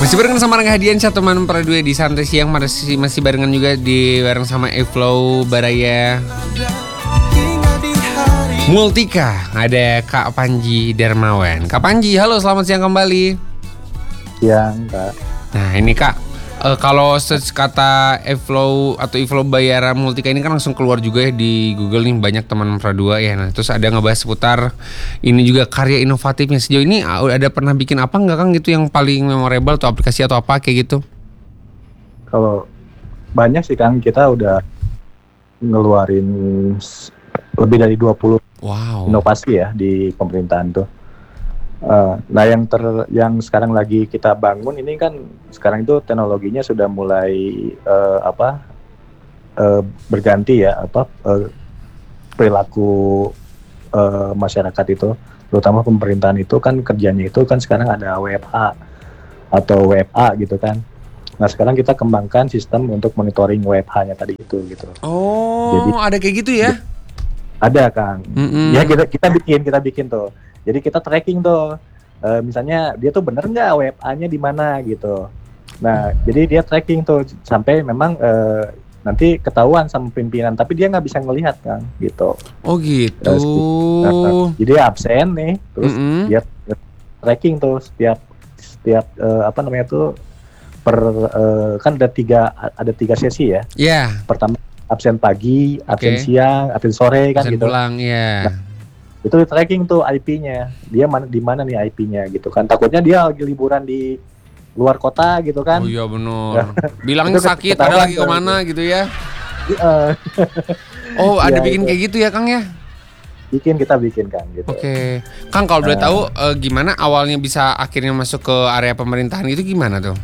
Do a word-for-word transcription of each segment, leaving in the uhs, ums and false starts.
Masih barengan sama Rangga Hadiansyah, teman Pro dua di Santai Siang. Masih, masih barengan juga di bareng sama E-Flow Baraya Multika. Ada Kak Panji Darmawan. Kak Panji, halo, selamat siang kembali. Siang, Kak. Nah ini Kak, Uh, kalau search kata E-Flow atau E-Flow Bayara Multika ini kan langsung keluar juga ya di Google nih, banyak teman Pro dua ya. Nah terus ada ngebahas seputar ini juga karya inovatifnya. Sejauh ini ada pernah bikin apa enggak Kang gitu yang paling memorable atau aplikasi atau apa kayak gitu? Kalau banyak sih Kang, kita udah ngeluarin lebih dari dua puluh wow. inovasi ya di pemerintahan tuh. Uh, nah yang ter yang sekarang lagi kita bangun ini kan sekarang itu teknologinya sudah mulai uh, apa uh, berganti ya apa uh, perilaku uh, masyarakat itu, terutama pemerintahan itu kan kerjanya itu kan sekarang ada W F H atau W F A gitu kan. Nah sekarang kita kembangkan sistem untuk monitoring W F H-nya tadi itu gitu. Oh, jadi ada kayak gitu ya? Ada Kang. Mm-mm. Ya kita kita bikin kita bikin tuh. Jadi kita tracking tuh, e, misalnya dia tuh bener nggak W F A-nya di mana gitu. Nah, jadi dia tracking tuh sampai memang e, nanti ketahuan sama pimpinan, tapi dia nggak bisa ngelihat kan, gitu. Oh gitu. Terus, nah, jadi absen nih, terus mm-hmm. dia tracking tuh setiap setiap e, apa namanya tuh per e, kan ada tiga ada tiga sesi ya. Iya. Yeah. Pertama absen pagi, absen okay. siang, absen sore kan absen gitu. Pulang, ya. Yeah. Nah, itu di tracking tuh I P-nya, dia mana di mana nih I P-nya gitu kan, takutnya dia lagi liburan di luar kota gitu kan. Oh iya benar. Bilangnya sakit ada lagi kemana gitu ya. Oh ada ya, bikin itu. Kayak gitu ya Kang ya? Bikin kita bikin Kang gitu. Oke okay. Kang kalau boleh uh, tahu uh, gimana awalnya bisa akhirnya masuk ke area pemerintahan itu gimana tuh?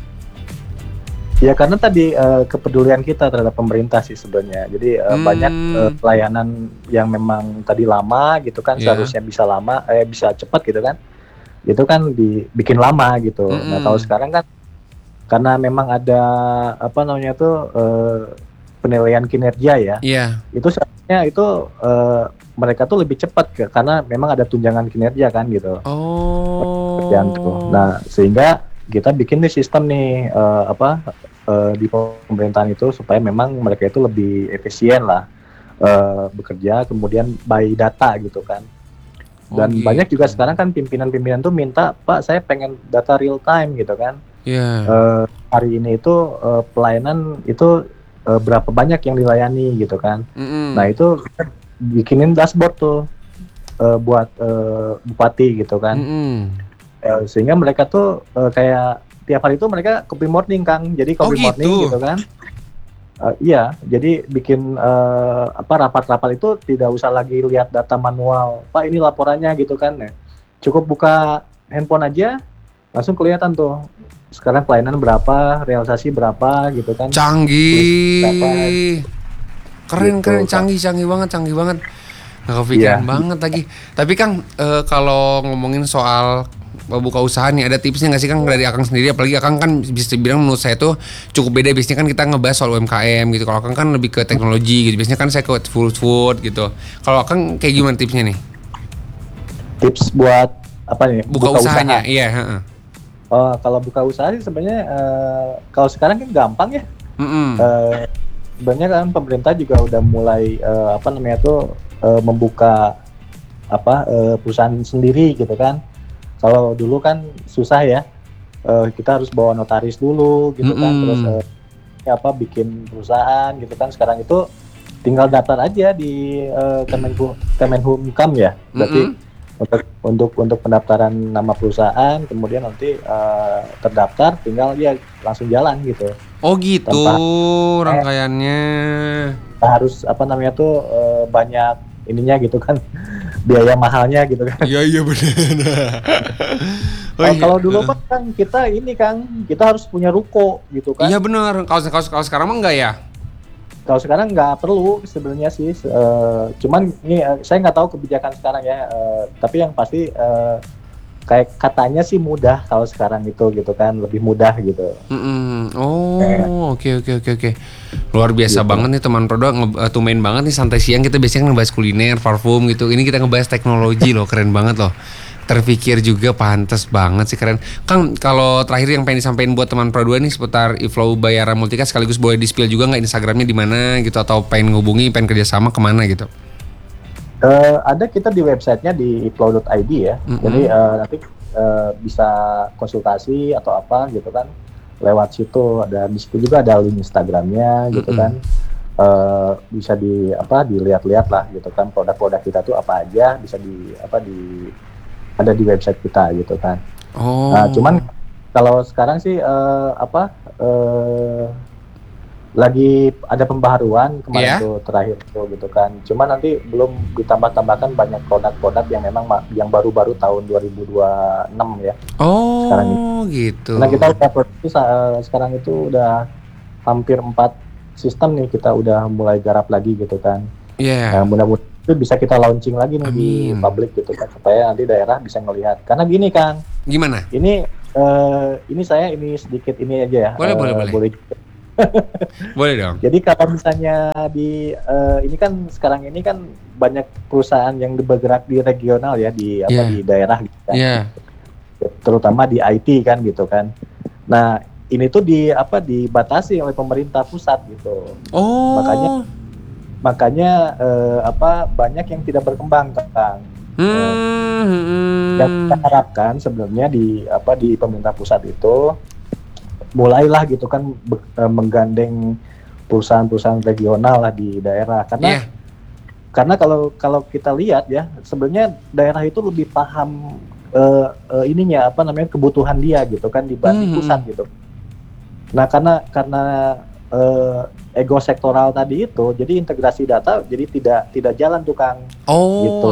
Ya karena tadi uh, kepedulian kita terhadap pemerintah sih sebenarnya. Jadi uh, hmm. banyak uh, pelayanan yang memang tadi lama gitu kan, yeah. seharusnya bisa lama, eh bisa cepat gitu kan. Itu kan dibikin lama gitu. Hmm. Nah kalau sekarang kan karena memang ada apa namanya tuh uh, penilaian kinerja ya. Yeah. Itu seharusnya itu uh, mereka tuh lebih cepat ke, karena memang ada tunjangan kinerja kan gitu. Oh. Tuh. Nah sehingga kita bikin nih sistem nih uh, apa Uh, di pemerintahan itu supaya memang mereka itu lebih efisien lah uh, bekerja, kemudian by data gitu kan. Dan okay. banyak juga sekarang kan pimpinan-pimpinan tuh minta, Pak saya pengen data real time gitu kan. Yeah. Uh, hari ini itu uh, pelayanan itu uh, berapa banyak yang dilayani gitu kan. Mm-hmm. Nah itu kita bikinin dashboard tuh uh, buat uh, bupati gitu kan. Mm-hmm. uh, sehingga mereka tuh uh, kayak tiap hari itu mereka copy morning Kang, jadi copy oh, morning gitu. gitu kan. Uh, iya, jadi bikin uh, apa rapat-rapat itu tidak usah lagi lihat data manual. Pak ini laporannya gitu kan ya. Cukup buka handphone aja, langsung kelihatan tuh. Sekarang pelayanan berapa, realisasi berapa gitu kan. Canggih. Berapa, keren gitu, keren, canggih canggih banget, canggih banget. Nggak kepikiran yeah. banget lagi. Tapi Kang, uh, kalau ngomongin soal buka usaha nih, ada tipsnya nggak sih Kang dari Akang sendiri? Apalagi Akang kan bisa dibilang menurut saya tuh cukup beda. Biasanya kan kita ngebahas soal U M K M gitu. Kalau Akang kan lebih ke teknologi gitu. Biasanya kan saya ke food food gitu. Kalau Akang kayak gimana tipsnya nih? Tips buat apa nih? Buka, buka usahanya, usaha. Iya. Uh-uh. Oh, kalau buka usaha sih sebenarnya uh, kalau sekarang kan gampang ya. Uh, sebenarnya kan pemerintah juga udah mulai uh, apa namanya tuh uh, membuka apa uh, perusahaan sendiri gitu kan. Kalau dulu kan susah ya, uh, kita harus bawa notaris dulu gitu mm-hmm. kan, terus uh, apa bikin perusahaan gitu kan. Sekarang itu tinggal daftar aja di uh, Kemenhu Kemenhumkam ya, berarti mm-hmm. untuk untuk untuk pendaftaran nama perusahaan, kemudian nanti uh, terdaftar, tinggal dia langsung jalan gitu. Oh gitu, tanpa, rangkaiannya. Eh, harus apa namanya tuh uh, banyak ininya gitu kan. Biaya mahalnya gitu kan. Iya iya benar. Oh, iya. Kalau dulu uh. kan kita ini Kang, kita harus punya ruko gitu kan. Iya benar. Kalau kalau sekarang mah enggak ya? Kalau sekarang nggak perlu sebenarnya sih. Uh, cuman ini uh, saya nggak tahu kebijakan sekarang ya. Uh, tapi yang pasti uh, kayak katanya sih mudah kalau sekarang itu gitu kan, lebih mudah gitu. Mm-mm. Oh oke oke oke oke. Luar biasa gitu. Banget nih teman produk, tumain banget nih santai siang kita biasanya ngebahas kuliner, parfum gitu. Ini kita ngebahas teknologi loh, keren banget loh. terpikir juga, pantes banget sih, keren. Kang, kalau terakhir yang pengen disampaikan buat teman Pro dua nih seputar eFlow Bayara Multika, sekaligus boleh di-spill juga nggak Instagramnya di mana gitu, atau pengen ngubungi, pengen kerjasama kemana gitu? Uh, ada kita di websitenya di iflow dot i d ya. Mm-hmm. Jadi uh, nanti uh, bisa konsultasi atau apa gitu kan lewat situ. Dan di situ juga ada link Instagramnya gitu mm-hmm. kan. Uh, bisa di apa dilihat-lihat lah gitu kan, produk-produk kita tuh apa aja, bisa di apa di ada di website kita gitu kan. Oh. Nah, cuman kalau sekarang sih uh, apa uh, lagi ada pembaharuan kemarin yeah. tuh terakhir tuh gitu kan. Cuman nanti belum ditambah-tambahkan banyak produk-produk yang memang ma- yang baru-baru tahun dua ribu dua puluh enam ya. Oh, sekarang ini. Gitu. Nah, kita udah produksi uh, sekarang itu udah hampir empat sistem nih, kita udah mulai garap lagi gitu kan. Iya. Yeah. Nah, mudah-mudahan itu bisa kita launching lagi nih. Amin. Di publik gitu kan, supaya nanti daerah bisa ngelihat. Karena gini kan. Gimana? Ini uh, ini saya ini sedikit ini aja ya. Boleh, uh, boleh, boleh. boleh. Boleh dong. Jadi kalau misalnya di uh, ini kan sekarang ini kan banyak perusahaan yang bergerak di regional ya, di apa yeah. di daerah gitu kan. Yeah. Terutama di I T kan gitu kan. Nah, ini tuh di apa dibatasi oleh pemerintah pusat gitu. Oh. Makanya makanya uh, apa banyak yang tidak berkembang Kang. Hmm. Uh, yang kita harapkan sebenarnya di apa di pemerintah pusat itu mulailah gitu kan be- menggandeng perusahaan-perusahaan regional lah di daerah, karena yeah. karena kalau kalau kita lihat ya sebenarnya daerah itu lebih paham uh, uh, ininya apa namanya kebutuhan dia gitu kan dibanding mm-hmm. pusat gitu. Nah karena karena uh, ego sektoral tadi itu, jadi integrasi data jadi tidak tidak jalan tuh Kang. Oh, gitu.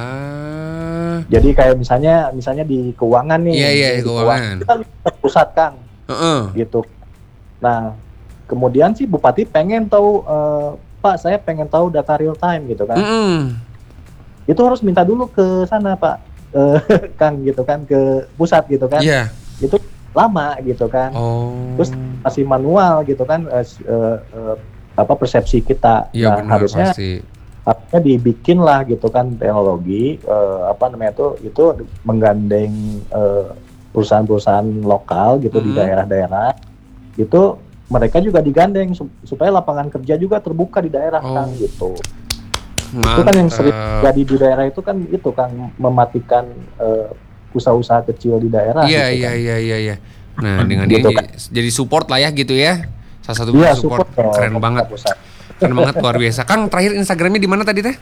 Alah. Jadi kayak misalnya misalnya di keuangan nih. Iya iya di keuangan. Kita pusat Kang. Uh-uh. Gitu. Nah, kemudian sih Bupati pengen tahu, uh, Pak, saya pengen tahu data real time gitu kan. Uh-uh. Itu harus minta dulu ke sana Pak, uh, Kang gitu kan, ke pusat gitu kan. Iya. Yeah. Itu lama gitu kan. Oh. Terus masih manual gitu kan, uh, uh, uh, apa persepsi kita. Iya, nah, benar, harusnya pasti. harusnya dibikin lah gitu kan teknologi uh, apa namanya tuh itu menggandeng uh, perusahaan-perusahaan lokal gitu mm-hmm. di daerah-daerah itu mereka juga digandeng supaya lapangan kerja juga terbuka di daerah oh. kan gitu. Mantap. Itu kan yang sering jadi di daerah itu kan itu kan mematikan uh, usaha-usaha kecil di daerah. Iya gitu iya kan. iya iya iya. Nah dengan gitu ini kan. jadi support lah ya gitu ya. Salah satu ya, support, support keren oh, banget. Pusat. Keren banget, luar biasa. Kang, terakhir Instagramnya di mana tadi teh?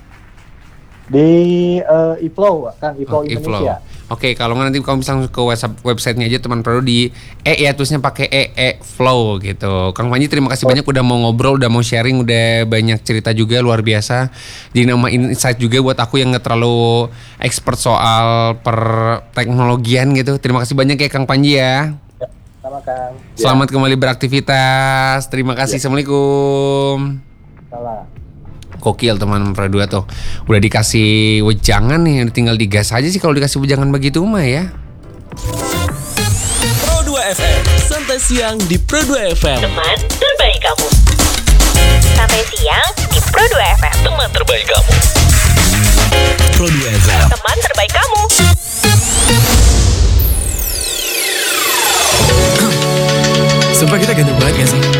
Di uh, eFlow, Kang, eFlow oh, Indonesia. Oke, okay, kalau nggak nanti kamu bisa ke website websitenya aja teman Pro di E ya, tulisnya pakai E E Flow gitu. Kang Panji terima kasih oh. banyak udah mau ngobrol, udah mau sharing, udah banyak cerita juga luar biasa. Jadi nama insight juga buat aku yang nggak terlalu expert soal per teknologian gitu. Terima kasih banyak ya Kang Panji ya. Ya sama Kang. Selamat ya. kembali beraktivitas. Terima kasih. Ya. Assalamualaikum. Salam. Gokil teman Pro dua tuh. Udah dikasih wejangan nih, tinggal digas aja sih kalau dikasih wejangan begitu mah ya. Pro dua F M, santai siang di Pro dua F M. Teman terbaik kamu. Sampai siang